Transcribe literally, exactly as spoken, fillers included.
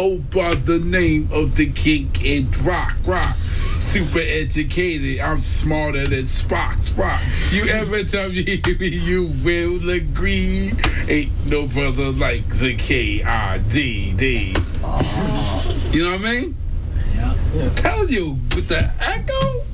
go by the name of the king in rock, rock. Super educated, I'm smarter than Spock, Spock. You ever tell me you will agree? Ain't no brother like the K I D D. You know what I mean? Yeah. I'm telling you, with the echo.